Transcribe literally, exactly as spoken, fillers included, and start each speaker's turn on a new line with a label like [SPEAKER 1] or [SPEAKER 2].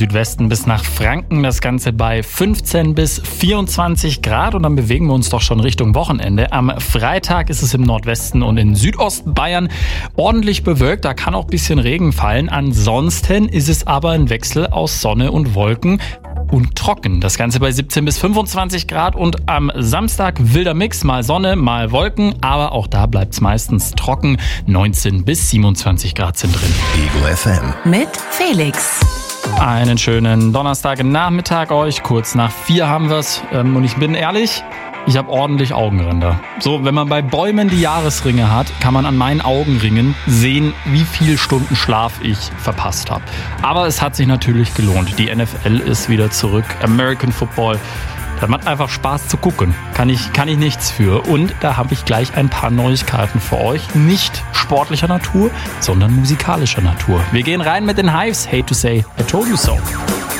[SPEAKER 1] Südwesten bis nach Franken. Das Ganze bei fünfzehn bis vierundzwanzig Grad. Und dann bewegen wir uns doch schon Richtung Wochenende. Am Freitag ist es im Nordwesten und in Südostbayern ordentlich bewölkt. Da kann auch ein bisschen Regen fallen. Ansonsten ist es aber ein Wechsel aus Sonne und Wolken und trocken. Das Ganze bei siebzehn bis fünfundzwanzig Grad und am Samstag wilder Mix, mal Sonne, mal Wolken, aber auch da bleibt es meistens trocken. neunzehn bis siebenundzwanzig Grad sind drin.
[SPEAKER 2] Ego F M
[SPEAKER 3] mit Felix.
[SPEAKER 1] Einen schönen Donnerstagnachmittag euch. Kurz nach vier haben wir es. Ähm, und ich bin ehrlich, ich habe ordentlich Augenränder. So, wenn man bei Bäumen die Jahresringe hat, kann man an meinen Augenringen sehen, wie viele Stunden Schlaf ich verpasst habe. Aber es hat sich natürlich gelohnt. Die N F L ist wieder zurück. American Football. Das macht einfach Spaß zu gucken. Kann ich, kann ich nichts für. Und da habe ich gleich ein paar Neuigkeiten für euch. Nicht sportlicher Natur, sondern musikalischer Natur. Wir gehen rein mit den Hives. Hate to say, I told you so.